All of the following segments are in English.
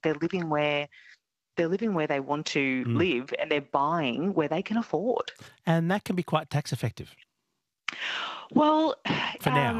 they're living where they want to live, and they're buying where they can afford. And that can be quite tax effective. Well, For now.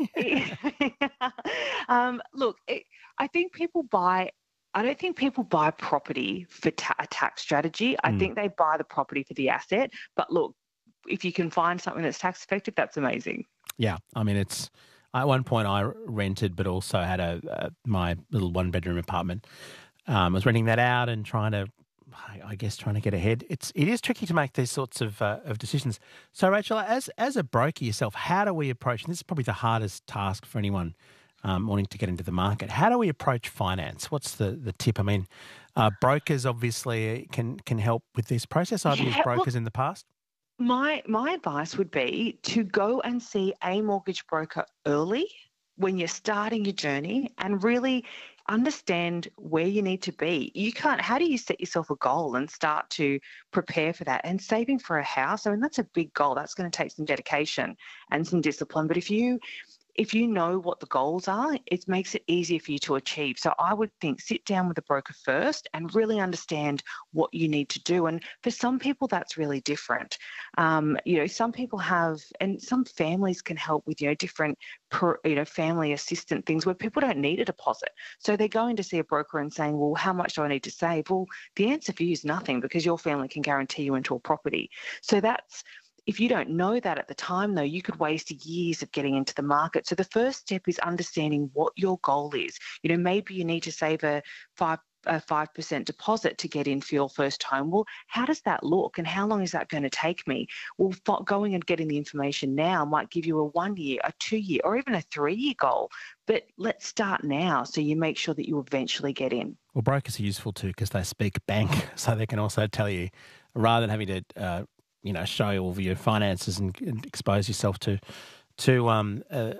Look, I think people buy. I don't think people buy property for a tax strategy. I think they buy the property for the asset. But look, if you can find something that's tax effective, that's amazing. Yeah, I mean, it's at one point I rented, but also had my little 1-bedroom apartment. I was renting that out and trying to get ahead. It is tricky to make these sorts of decisions. So, Rachel, as a broker yourself, how do we approach? And this is probably the hardest task for anyone wanting to get into the market. How do we approach finance? What's the tip? I mean, brokers obviously can help with this process. I've used brokers in the past. My advice would be to go and see a mortgage broker early when you're starting your journey and really understand where you need to be. How do you set yourself a goal and start to prepare for that? And saving for a house, I mean, that's a big goal. That's going to take some dedication and some discipline. But if you know what the goals are, it makes it easier for you to achieve. So I would think sit down with the broker first and really understand what you need to do. And for some people, that's really different. Some people have, and some families can help with, different, family assistant things where people don't need a deposit. So they're going to see a broker and saying, well, how much do I need to save? Well, the answer for you is nothing, because your family can guarantee you into a property. So if you don't know that at the time, though, you could waste years of getting into the market. So the first step is understanding what your goal is. Maybe you need to save a 5% deposit to get in for your first home. Well, how does that look, and how long is that going to take me? Well, going and getting the information now might give you a 1 year, a 2 year, or even a 3 year goal. But let's start now so you make sure that you eventually get in. Well, brokers are useful too because they speak bank, so they can also tell you, rather than having to show all of your finances and expose yourself to